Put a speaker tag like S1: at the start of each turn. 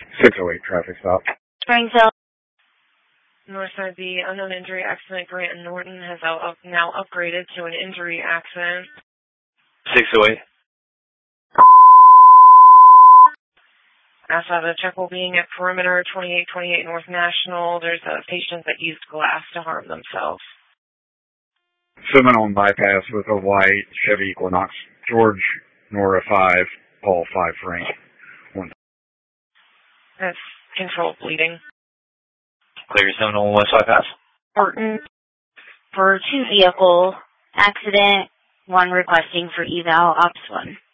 S1: 608 traffic stop.
S2: Springfield.
S3: Northside B, unknown injury accident. Grant and Norton has now upgraded to an injury accident.
S4: 608.
S3: Outside of check will being at perimeter 2828 North National. There's a patient that used glass to harm themselves.
S1: Seminole bypass with a white Chevy Equinox. George, Nora 5, Paul 5 Frank. 1.
S3: That's controlled bleeding.
S4: Clear Seminole West bypass.
S2: Norton for 2 vehicle accident. 1 requesting for eval. Ops 1.